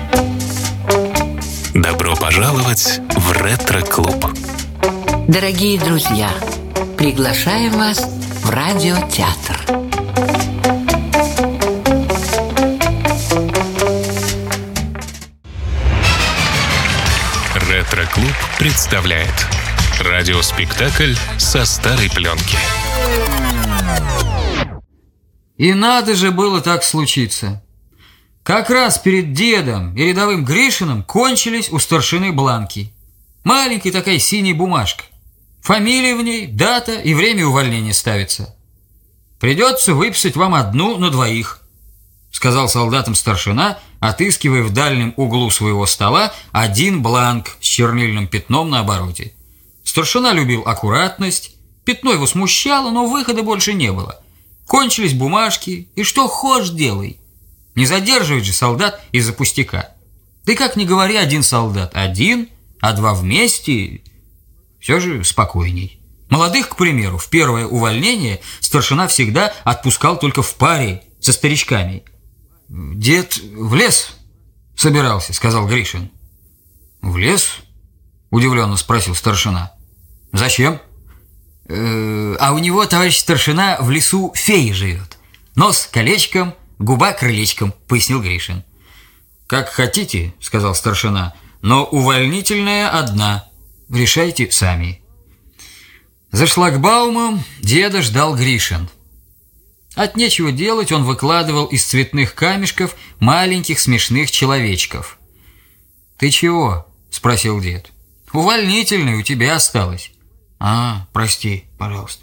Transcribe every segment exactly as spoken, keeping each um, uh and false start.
Добро пожаловать в ретро-клуб. Дорогие друзья, приглашаем вас в радиотеатр. Ретро-клуб представляет радиоспектакль со старой пленки. И надо же было так случиться. Как раз перед дедом и рядовым Гришиным кончились у старшины бланки. Маленькая такая синяя бумажка. Фамилия в ней, дата и время увольнения ставится. «Придется выписать вам одну на двоих», — сказал солдатам старшина, отыскивая в дальнем углу своего стола один бланк с чернильным пятном на обороте. Старшина любил аккуратность, пятно его смущало, но выхода больше не было. Кончились бумажки, и что хошь делай. Не задерживает же солдат из-за пустяка. Ты как ни говори, один солдат один, а два вместе все же спокойней. Молодых, к примеру, в первое увольнение старшина всегда отпускал только в паре со старичками. «Дед в лес собирался», — сказал Гришин. «В лес?» — удивленно спросил старшина. «Зачем?» э, «А у него, товарищ старшина, в лесу фея живет. Нос колечком, губа крылечком», — пояснил Гришин. «Как хотите», — сказал старшина, — «но увольнительная одна. Решайте сами». За шлагбаумом деда ждал Гришин. От нечего делать он выкладывал из цветных камешков маленьких смешных человечков. «Ты чего?» — спросил дед. «Увольнительная у тебя осталась». «А, прости, пожалуйста.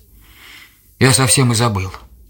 Я совсем и забыл».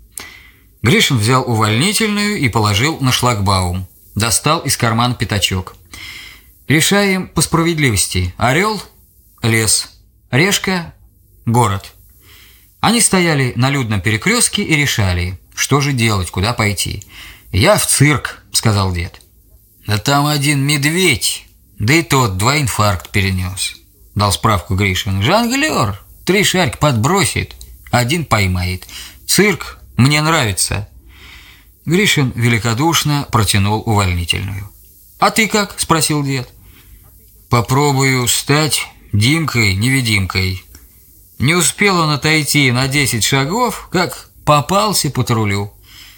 Гришин взял увольнительную и положил на шлагбаум. Достал из кармана пятачок. «Решаем по справедливости. Орел – лес, решка – город». Они стояли на людном перекрестке и решали, что же делать, куда пойти. «Я в цирк», – сказал дед. «Да там один медведь, да и тот два инфаркт перенес», – дал справку Гришин. «Жонглер, три шарика подбросит, один поймает. Цирк мне нравится». Гришин великодушно протянул увольнительную. «А ты как?» – спросил дед. «Попробую стать Димкой-невидимкой». Не успел он отойти на десять шагов, как попался патрулю.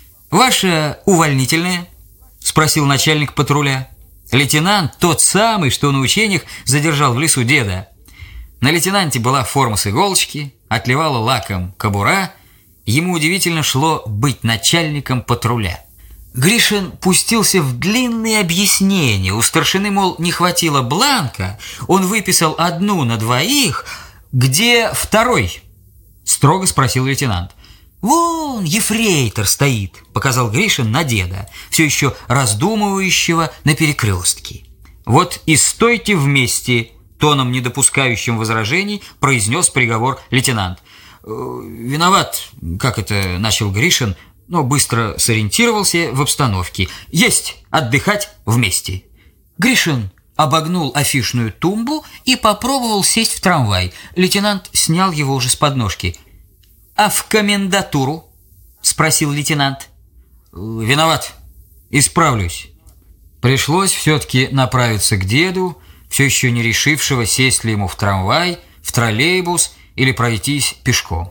«Ваша увольнительная?» – спросил начальник патруля. Лейтенант тот самый, что на учениях задержал в лесу деда. На лейтенанте была форма с иголочки, отливала лаком кобура. Ему удивительно шло быть начальником патруля. Гришин пустился в длинные объяснения. У старшины, мол, не хватило бланка, он выписал одну на двоих. «Где второй?» – строго спросил лейтенант. «Вон ефрейтор стоит», – показал Гришин на деда, все еще раздумывающего на перекрестке. «Вот и стойте вместе», – тоном, не допускающим возражений, произнес приговор лейтенант. «Виноват, как это», – начал Гришин, но быстро сориентировался в обстановке. «Есть отдыхать вместе». Гришин обогнул афишную тумбу и попробовал сесть в трамвай. Лейтенант снял его уже с подножки. «А в комендатуру?» – спросил лейтенант. «Виноват, исправлюсь». Пришлось все-таки направиться к деду, все еще не решившего, сесть ли ему в трамвай, в троллейбус или пройтись пешком.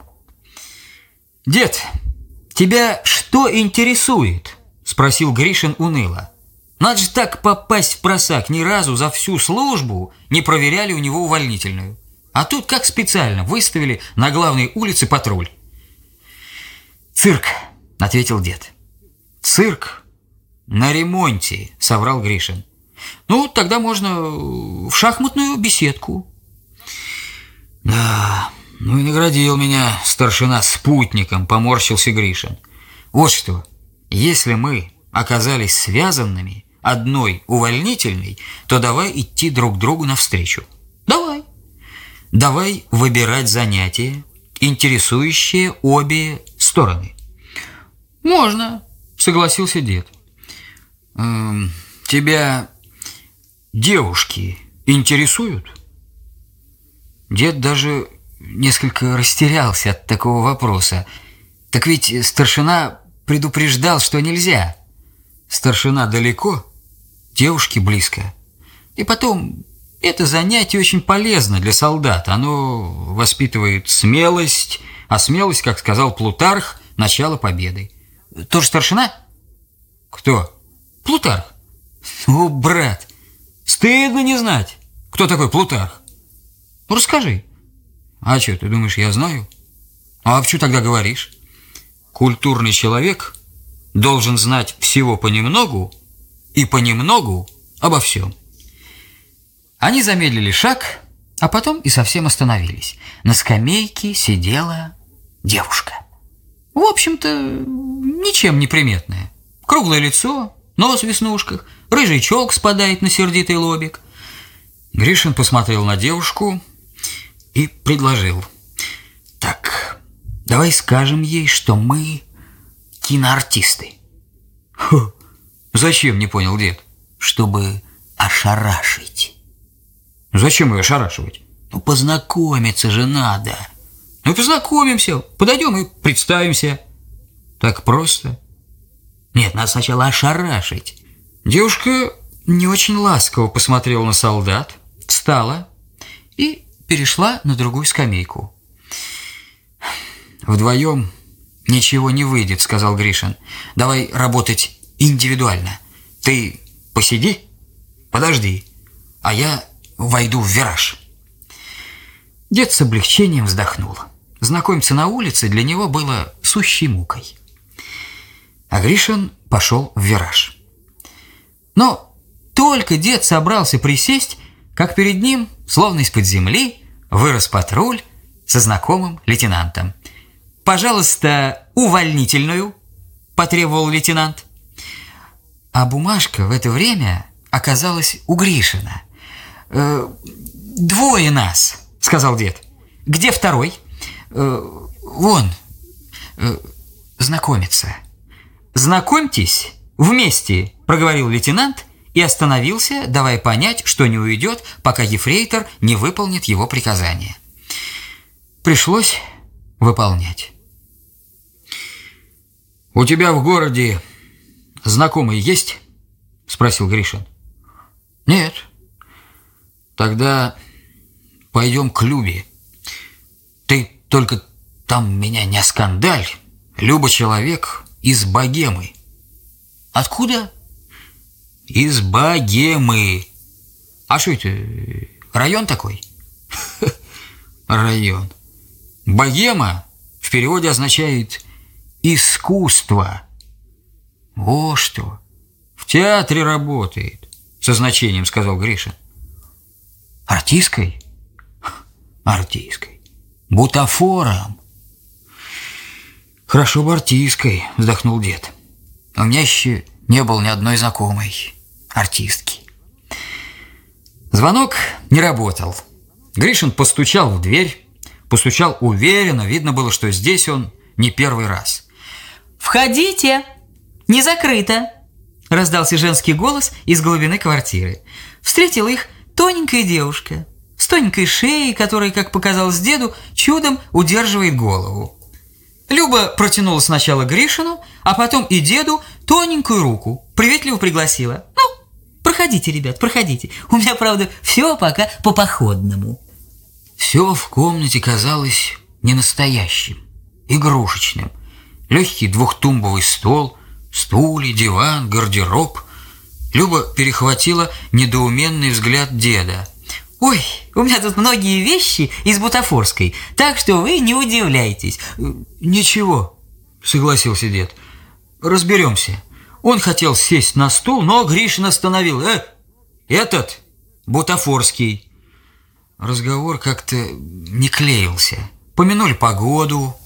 «Дед, тебя что интересует?» – спросил Гришин уныло. «Надо же так попасть в просак, ни разу за всю службу не проверяли у него увольнительную. А тут как специально выставили на главной улице патруль». «Цирк», – ответил дед. «Цирк на ремонте», – соврал Гришин. «Ну, тогда можно в шахматную беседку». «Да, ну и наградил меня старшина спутником», – поморщился Гришин. «Вот что, если мы оказались связанными одной увольнительной, то давай идти друг другу навстречу». «Давай». «Давай выбирать занятия, интересующие обе стороны». «Можно», — согласился дед. «Эм, тебя девушки интересуют?» Дед даже несколько растерялся от такого вопроса. Так ведь старшина предупреждал, что нельзя. «Старшина далеко?» девушке близко. И потом, это занятие очень полезно для солдат. Оно воспитывает смелость, а смелость, как сказал Плутарх, начало победы. Тоже старшина? Кто? Плутарх. О, брат, стыдно не знать, кто такой Плутарх. Ну, расскажи. А что, ты думаешь, я знаю? А что тогда говоришь? Культурный человек должен знать всего понемногу и понемногу обо всем. Они замедлили шаг, а потом и совсем остановились. На скамейке сидела девушка. В общем-то, ничем не приметная. Круглое лицо, нос в веснушках, рыжий челк спадает на сердитый лобик. Гришин посмотрел на девушку и предложил: «Так, давай скажем ей, что мы киноартисты». «Хо, зачем?» — не понял дед. «Чтобы ошарашить». «Зачем ее ошарашивать?» «Ну, познакомиться же надо». «Ну, познакомимся, подойдем и представимся». «Так просто?» «Нет, надо сначала ошарашить». Девушка не очень ласково посмотрела на солдат, встала и перешла на другую скамейку. «Вдвоем ничего не выйдет», — сказал Гришин. «Давай работать индивидуально. Ты посиди, подожди, а я войду в вираж». Дед с облегчением вздохнул. Знакомиться на улице для него было сущей мукой. А Гришин пошел в вираж. Но только дед собрался присесть, как перед ним, словно из-под земли, вырос патруль со знакомым лейтенантом. «Пожалуйста, увольнительную», – потребовал лейтенант. А бумажка в это время оказалась у Гришина. «Э, «Двое нас», – сказал дед. «Где второй?» э, «Вон, э, знакомиться». «Знакомьтесь вместе», – проговорил лейтенант и остановился, давая понять, что не уйдет, пока ефрейтор не выполнит его приказание. Пришлось выполнять. «У тебя в городе знакомые есть?» – спросил Гришин. «Нет». «Тогда пойдем к Любе. Ты только там меня не оскандаль. Люба человек из Богемы». «Откуда?» «Из Богемы». «А что это, район такой?» «Район. Богема в переводе означает «искусство». «О что! В театре работает», — со значением сказал Гришин. «Артисткой?» «Артисткой. Бутафором». «Хорошо бы артисткой», — вздохнул дед. «У меня еще не было ни одной знакомой артистки». Звонок не работал. Гришин постучал в дверь. Постучал уверенно, видно было, что здесь он не первый раз. «Входите! Не закрыто!» – раздался женский голос из глубины квартиры. Встретила их тоненькая девушка с тоненькой шеей, которая, как показалось деду, чудом удерживает голову. Люба протянула сначала Гришину, а потом и деду тоненькую руку, приветливо пригласила. «Ну, проходите, ребят, проходите. У меня, правда, все пока по-походному». Все в комнате казалось ненастоящим, игрушечным. Легкий двухтумбовый стол, стулья, диван, гардероб. Люба перехватила недоуменный взгляд деда. «Ой, у меня тут многие вещи из бутафорской, так что вы не удивляйтесь». «Ничего», — согласился дед, — «разберемся». Он хотел сесть на стул, но Гришин остановил. «Э, этот бутафорский». Разговор как-то не клеился. Помянули погоду,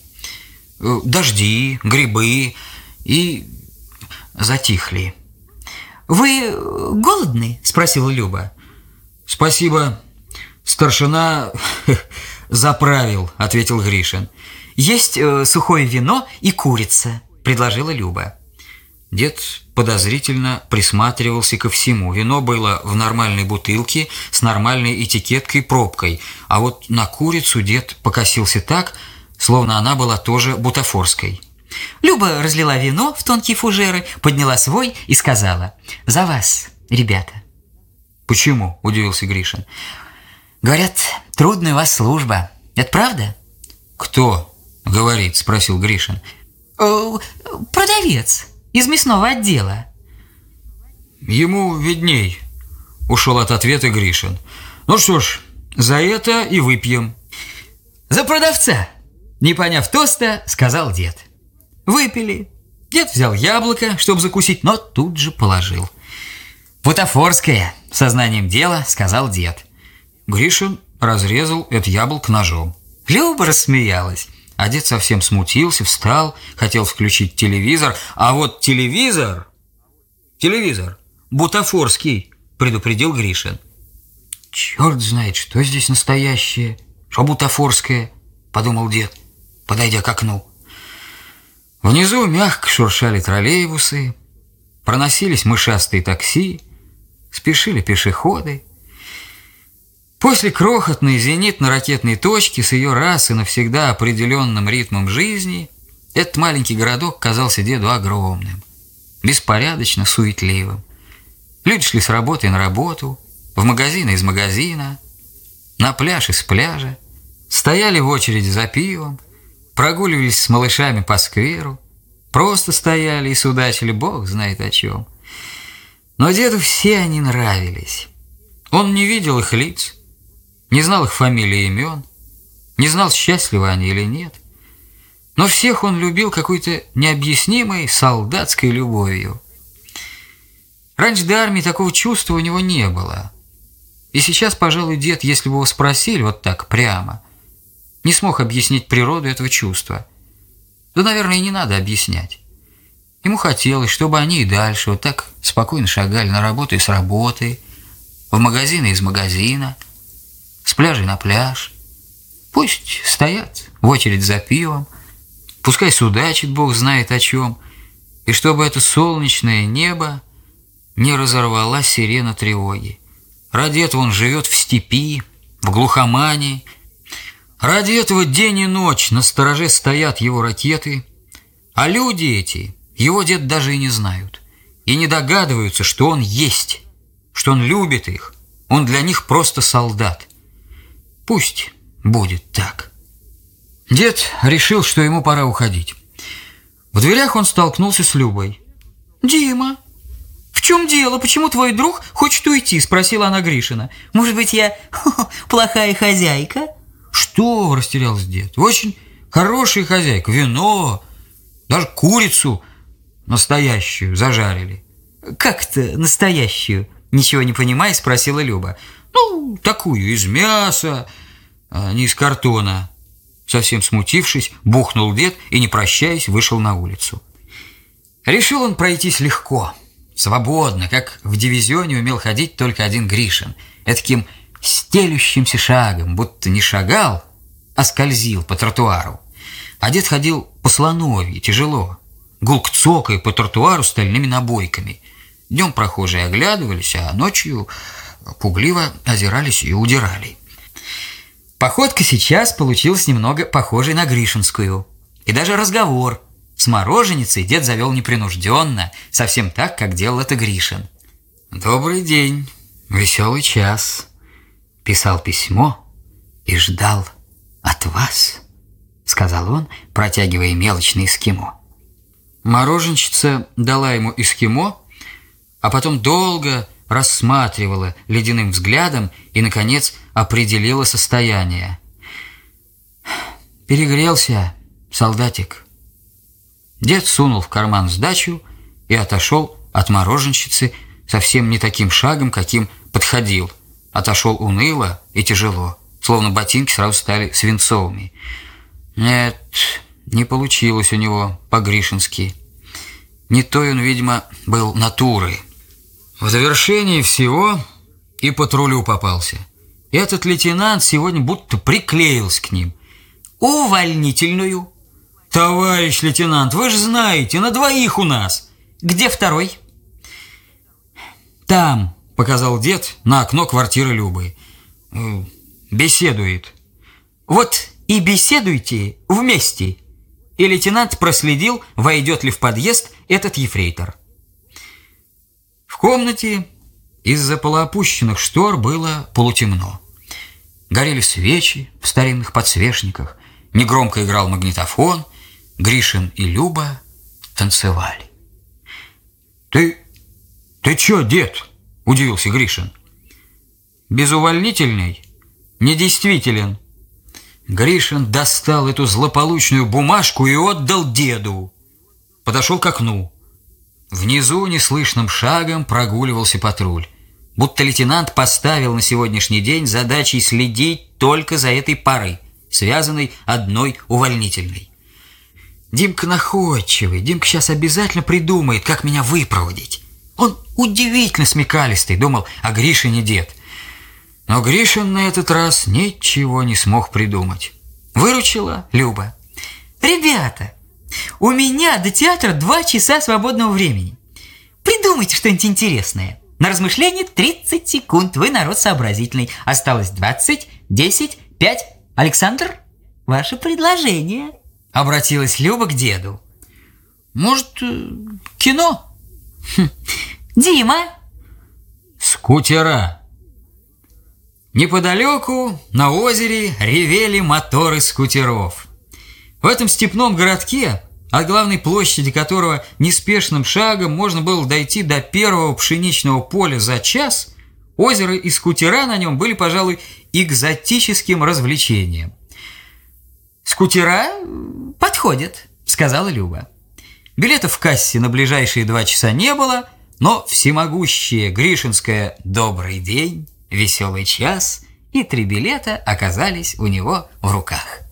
дожди, грибы и затихли. «Вы голодны?» – спросила Люба. «Спасибо, старшина заправил», – ответил Гришин. «Есть э, сухое вино и курица», – предложила Люба. Дед подозрительно присматривался ко всему. Вино было в нормальной бутылке с нормальной этикеткой-пробкой, а вот на курицу дед покосился так, словно она была тоже бутафорской. Люба разлила вино в тонкие фужеры, подняла свой и сказала: «За вас, ребята. Почему? Удивился Гришин. Говорят, трудная у вас служба. Это правда? Кто говорит? Спросил Гришин. Э, продавец из мясного отдела. Ему видней. Ушел от ответа Гришин. Ну что ж, за это и выпьем. За продавца! Не поняв тоста, сказал дед. Выпили. Дед взял яблоко, чтобы закусить, но тут же положил. «Бутафорское!» — сознанием дела сказал дед. Гришин разрезал это яблоко ножом. Люба рассмеялась. А дед совсем смутился, встал, хотел включить телевизор. А вот телевизор... Телевизор бутафорский, предупредил Гришин. Черт знает, что здесь настоящее, что бутафорское, подумал дед, подойдя к окну. Внизу мягко шуршали троллейбусы, проносились мышастые такси, спешили пешеходы. После крохотной зенитно-ракетной точки с ее раз и навсегда определенным ритмом жизни этот маленький городок казался деду огромным, беспорядочно суетливым. Люди шли с работы на работу, в магазин из магазина, на пляж из пляжа, стояли в очереди за пивом, прогуливались с малышами по скверу, просто стояли и судачили бог знает о чем. Но деду все они нравились. Он не видел их лиц, не знал их фамилий и имен, не знал, счастливы они или нет. Но всех он любил какой-то необъяснимой солдатской любовью. Раньше до армии такого чувства у него не было. И сейчас, пожалуй, дед, если бы его спросили вот так прямо, не смог объяснить природу этого чувства. Да, наверное, и не надо объяснять. Ему хотелось, чтобы они и дальше вот так спокойно шагали на работу и с работы, в магазин и из магазина, с пляжа на пляж. Пусть стоят в очередь за пивом, пускай судачит бог знает о чем, и чтобы это солнечное небо не разорвала сирена тревоги. Ради этого он живет в степи, в глухомане. Ради этого день и ночь на стороже стоят его ракеты, а люди эти, его дед даже и не знают, и не догадываются, что он есть, что он любит их, он для них просто солдат. Пусть будет так. Дед решил, что ему пора уходить. В дверях он столкнулся с Любой. «Дима, в чем дело? Почему твой друг хочет уйти?» – спросила она Гришина. «Может быть, я плохая хозяйка?» «Что?» – растерялся дед. «Очень хорошая хозяйка. Вино, даже курицу настоящую зажарили». «Как-то настоящую?» – ничего не понимая, спросила Люба. «Ну, такую, из мяса, а не из картона». Совсем смутившись, бухнул дед и, не прощаясь, вышел на улицу. Решил он пройтись легко, свободно, как в дивизионе умел ходить только один Гришин, этаким стелющимся шагом, будто не шагал, а скользил по тротуару. А дед ходил по слоновьи, тяжело, гулко цокая по тротуару стальными набойками. Днем прохожие оглядывались, а ночью пугливо озирались и удирали. Походка сейчас получилась немного похожей на гришинскую. И даже разговор с мороженицей дед завел непринужденно, совсем так, как делал это Гришин. «Добрый день, веселый час. Писал письмо и ждал от вас», — сказал он, протягивая мелочный эскимо. Мороженщица дала ему эскимо, а потом долго рассматривала ледяным взглядом и, наконец, определила состояние. «Перегрелся, солдатик». Дед сунул в карман сдачу и отошел от мороженщицы совсем не таким шагом, каким подходил. Отошел уныло и тяжело, словно ботинки сразу стали свинцовыми. Нет, не получилось у него по-гришински. Не той он, видимо, был натурой. В завершении всего и патрулю попался. Этот лейтенант сегодня будто приклеился к ним. «Увольнительную». «Товарищ лейтенант, вы же знаете, на двоих у нас». «Где второй?» «Там», — показал дед на окно квартиры Любы. «Беседует». «Вот и беседуйте вместе». И лейтенант проследил, войдет ли в подъезд этот ефрейтор. В комнате Из-за полуопущенных штор было полутемно. Горели свечи в старинных подсвечниках, негромко играл магнитофон, Гришин и Люба танцевали. «Ты... ты чё, дед?» – удивился Гришин. «Безувольнительный? Недействителен». Гришин достал эту злополучную бумажку и отдал деду. Подошел к окну. Внизу неслышным шагом прогуливался патруль. Будто лейтенант поставил на сегодняшний день задачей следить только за этой парой, связанной одной увольнительной. Димка находчивый, Димка сейчас обязательно придумает, как меня выпроводить. Он удивительно смекалистый, думал о Гришине дед. Но Гришин на этот раз ничего не смог придумать. Выручила Люба. «Ребята, у меня до театра два часа свободного времени. Придумайте что-нибудь интересное. На размышление тридцать секунд. Вы народ сообразительный. Осталось двадцать, десять, пять. Александр, ваше предложение». Обратилась Люба к деду. «Может, кино?» хм. «Дима?» «Скутера». Неподалеку на озере ревели моторы скутеров. В этом степном городке, от главной площади которого неспешным шагом можно было дойти до первого пшеничного поля за час, озеро и скутера на нем были, пожалуй, экзотическим развлечением. «Скутера подходят», — сказала Люба. Билетов в кассе на ближайшие два часа не было, но всемогущее гришинское «Добрый день», «Веселый час» и три билета оказались у него в руках.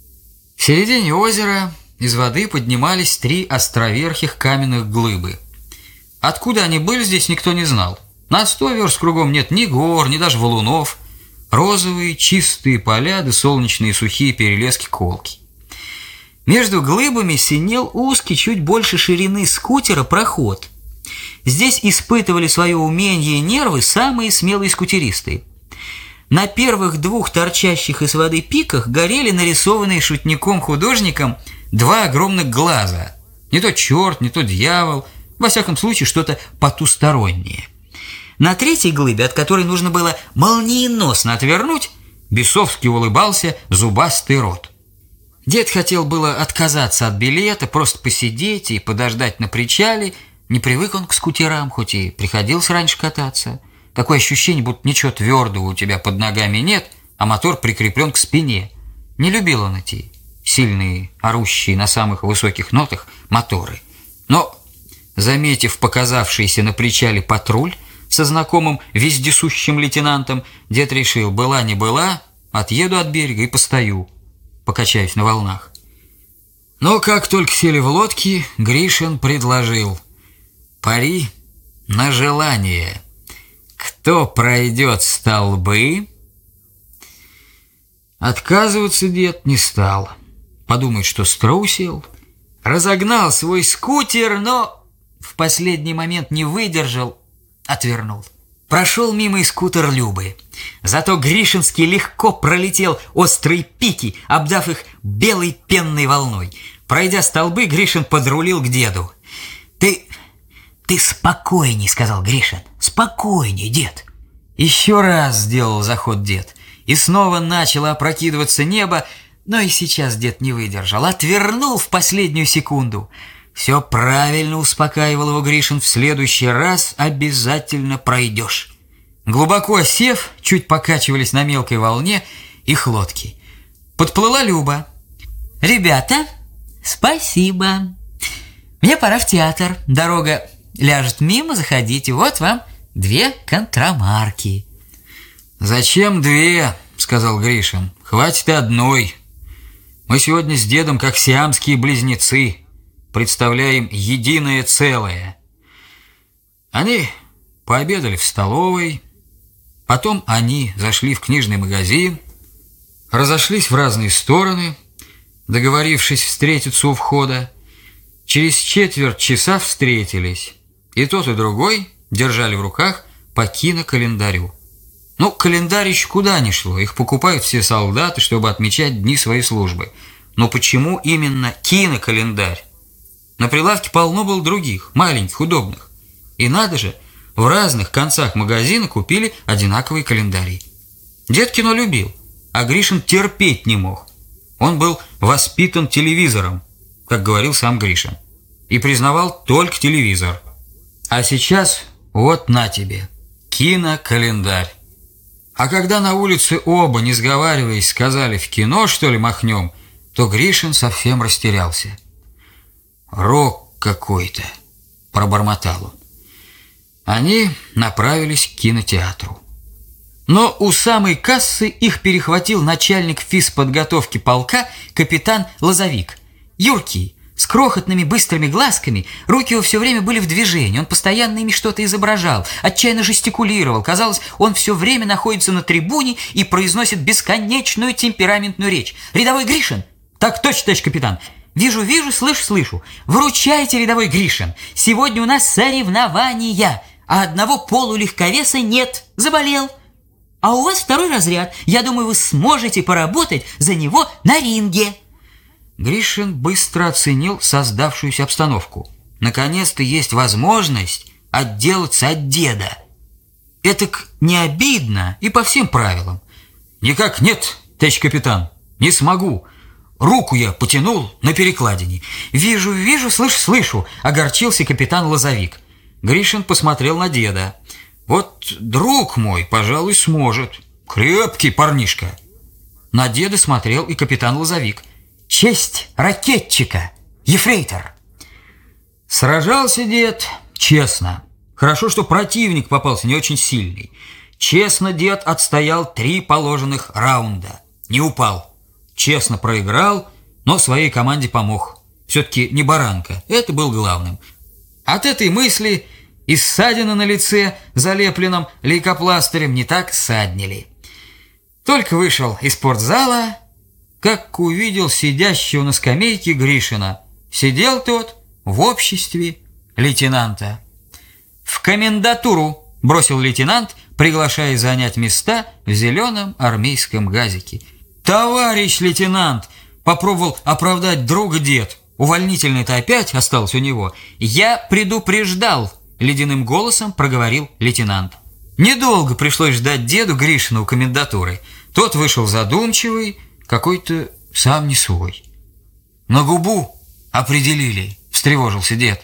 В середине озера из воды поднимались три островерхих каменных глыбы. Откуда они были, здесь никто не знал. На сто верст кругом нет ни гор, ни даже валунов. Розовые, чистые поля да солнечные сухие перелески-колки. Между глыбами синел узкий, чуть больше ширины скутера, проход. Здесь испытывали свое умение и нервы самые смелые скутеристы. На первых двух торчащих из воды пиках горели нарисованные шутником-художником два огромных глаза. Не то черт, не то дьявол, во всяком случае что-то потустороннее. На третьей глыбе, от которой нужно было молниеносно отвернуть, бесовски улыбался зубастый рот. Дед хотел было отказаться от билета, просто посидеть и подождать на причале. Не привык он к скутерам, хоть и приходилось раньше кататься. Такое ощущение, будто ничего твердого у тебя под ногами нет, а мотор прикреплен к спине. Не любил он эти сильные, орущие на самых высоких нотах моторы. Но, заметив показавшийся на причале патруль со знакомым вездесущим лейтенантом, дед решил, была не была, отъеду от берега и постою, покачаюсь на волнах. Но как только сели в лодки, Гришин предложил: пари на желание. Кто пройдет столбы? Отказываться дед не стал. Подумает, что струсил. Разогнал свой скутер, но в последний момент не выдержал, отвернул. Прошел мимо и скутер Любы. Зато Гришинский легко пролетел острые пики, обдав их белой пенной волной. Пройдя столбы, Гришин подрулил к деду. «Ты... ты спокойней», — сказал Гришин. «Спокойней, дед». Еще раз сделал заход дед. И снова начало опрокидываться небо, но и сейчас дед не выдержал. Отвернул в последнюю секунду. «Все правильно», — успокаивал его Гришин, — «в следующий раз обязательно пройдешь». Глубоко сев, чуть покачивались на мелкой волне их лодки. Подплыла Люба. «Ребята, спасибо. Мне пора в театр. Дорога ляжет мимо, заходите. Вот вам две контрамарки». «Зачем две?» — сказал Гришин. «Хватит и одной. Мы сегодня с дедом как сиамские близнецы. Представляем единое целое». Они пообедали в столовой, потом они зашли в книжный магазин, разошлись в разные стороны, договорившись встретиться у входа. Через четверть часа встретились, и тот, и другой держали в руках по кинокалендарю. Ну, календарь еще куда ни шло, их покупают все солдаты, чтобы отмечать дни своей службы. Но почему именно кинокалендарь? На прилавке полно было других, маленьких, удобных. И надо же, в разных концах магазина купили одинаковые календари. Дед кино любил, а Гришин терпеть не мог. Он был воспитан телевизором, как говорил сам Гришин, и признавал только телевизор. А сейчас вот на тебе, кинокалендарь. А когда на улице оба, не сговариваясь, сказали «в кино, что ли, махнем?», то Гришин совсем растерялся. «Рок какой-то», – пробормотал он. Они направились к кинотеатру. Но у самой кассы их перехватил начальник физподготовки полка капитан Лозовик. Юркий, с крохотными быстрыми глазками, руки его все время были в движении, он постоянно ими что-то изображал, отчаянно жестикулировал. Казалось, он все время находится на трибуне и произносит бесконечную темпераментную речь. «Рядовой Гришин!» «Так точно, товарищ капитан!» «Вижу, вижу, слышу, слышу! Вручайте, рядовой Гришин! Сегодня у нас соревнования, а одного полулегковеса нет, заболел! А у вас второй разряд, я думаю, вы сможете поработать за него на ринге!» Гришин быстро оценил создавшуюся обстановку. Наконец-то есть возможность отделаться от деда. Этак не обидно и по всем правилам. «Никак нет, товарищ капитан, не смогу. Руку я потянул на перекладине». «Вижу, вижу, слышу, слышу», — огорчился капитан Лозовик. Гришин посмотрел на деда. «Вот друг мой, пожалуй, сможет. Крепкий парнишка». На деда смотрел и капитан Лозовик. «Честь ракетчика, ефрейтор». Сражался дед честно. Хорошо, что противник попался не очень сильный. Честно дед отстоял три положенных раунда. Не упал. Честно проиграл, но своей команде помог. Все-таки не баранка, это был главным. От этой мысли и ссадины на лице, залепленном лейкопластырем, не так ссаднили. Только вышел из спортзала, как увидел сидящего на скамейке Гришина. Сидел тот в обществе лейтенанта. «В комендатуру!» – бросил лейтенант, приглашая занять места в зеленом армейском газике. «Товарищ лейтенант!» – попробовал оправдать друга дед. Увольнительный-то опять остался у него. «Я предупреждал!» – ледяным голосом проговорил лейтенант. Недолго пришлось ждать деду Гришина у комендатуры. Тот вышел задумчивый, какой-то сам не свой. «На губу определили», – встревожился дед.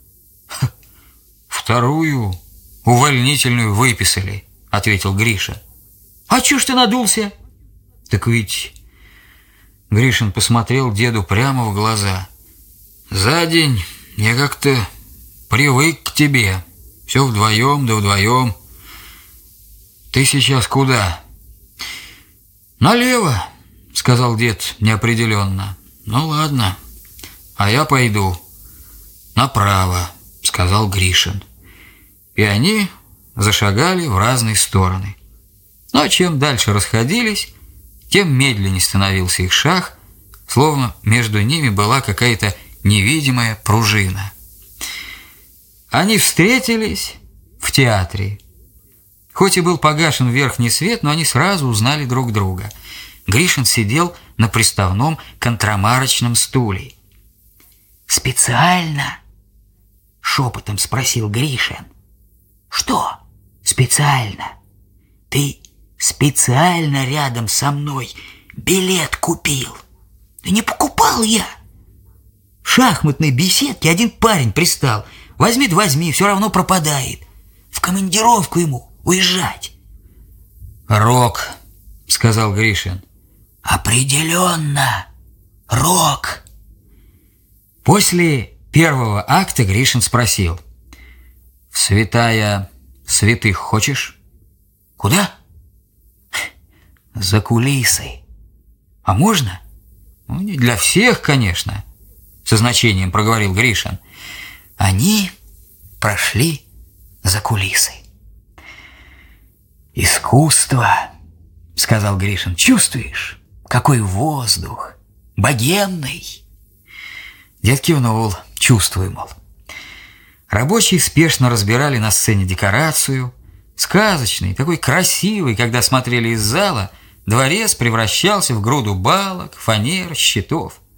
«Вторую увольнительную выписали», – ответил Гриша. «А чё ж ты надулся?» «Так ведь...» Гришин посмотрел деду прямо в глаза. «За день я как-то привык к тебе. Все вдвоем да вдвоем. Ты сейчас куда?» «Налево», — сказал дед неопределенно. «Ну ладно, а я пойду направо», — сказал Гришин. И они зашагали в разные стороны. Но чем дальше расходились, тем медленнее становился их шаг, словно между ними была какая-то невидимая пружина. Они встретились в театре. Хоть и был погашен верхний свет, но они сразу узнали друг друга. Гришин сидел на приставном контрамарочном стуле. «Специально?» — шепотом спросил Гришин. «Что специально? Ты специально рядом со мной билет купил?» «Да не покупал я. В шахматной беседке один парень пристал. Возьми да возьми, все равно пропадает. В командировку ему уезжать». «Рок», — сказал Гришин. «Определенно, рок». После первого акта Гришин спросил: «В святая святых хочешь?» «Куда?» «За кулисы». «А можно?» «Ну, не для всех, конечно», — со значением проговорил Гришин. Они прошли за кулисы. «Искусство», — сказал Гришин. «Чувствуешь, какой воздух, богемный?» Дед кивнул, чувствую, мол. Рабочие спешно разбирали на сцене декорацию. Сказочный, такой красивый, когда смотрели из зала, дворец превращался в груду балок, фанер, щитов.